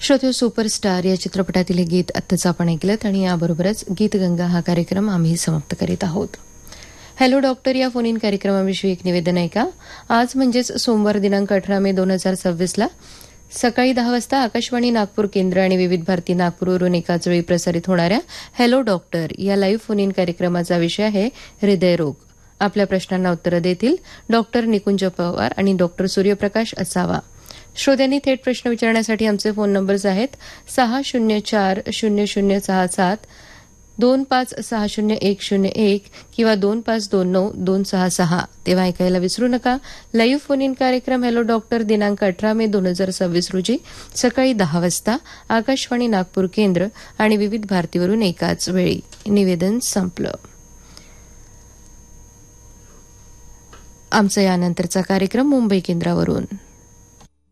श्रोते सुपरस्टार या चित्रपटातील हे गीत आत्ताच आपण ऐकलं आणि याबरोबरच गीतगंगा हा कार्यक्रम आम्ही समाप्त करीत आहोत. हॅलो डॉक्टर या फोन इन कार्यक्रमाविषयी एक निवेदन आहे का. आज म्हणजेच सोमवार दिनांक 18 मे 2026 सकाळी 10 वाजता आकाशवाणी नागपूर केंद्र आणि विविध भारती नागपूरवरून एकाच वेळी प्रसारित होणाऱ्या हॅलो डॉक्टर या लाईव्ह फोन इन कार्यक्रमाचा विषय आहे हृदयरोग. आपल्या प्रश्नांना उत्तरं देतील डॉक्टर निकुंज पवार आणि डॉक्टर सूर्यप्रकाश असावा. श्रोत्यांनी थेट प्रश्न विचारण्यासाठी आमचे फोन नंबर्स आहेत 604-0067, 2560-101 किंवा 2529-266. तेव्हा ऐकायला विसरू नका. लाईव्ह फोन इन कार्यक्रम हॅलो डॉक्टर दिनांक 18 मे 2026 रोजी सकाळी 10 वाजता आकाशवाणी नागपूर केंद्र आणि विविध भारतीवरून एकाच वेळी. निवेदन संपलं. आमचा यानंतरचा कार्यक्रम मुंबई केंद्रावरून.